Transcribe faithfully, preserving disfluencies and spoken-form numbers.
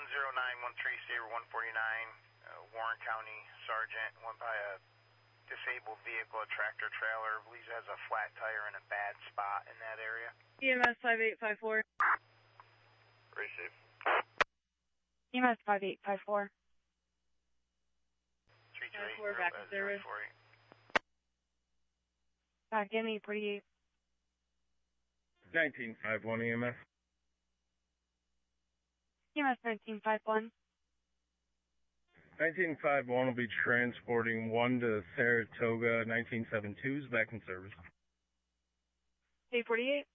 one zero nine one three, Sabre one forty-nine, uh, Warren County Sergeant, went by a disabled vehicle, a tractor trailer, believes it has a flat tire in a bad spot in that area. E M S five eight five four. Receive. E M S five eight five four. three two eight, four, back in service. Back in eight forty-eight. nineteen five one E M S. E M S nineteen five one. nineteen five one will be transporting one to Saratoga nineteen seventy-two's back in service. eight forty-eight.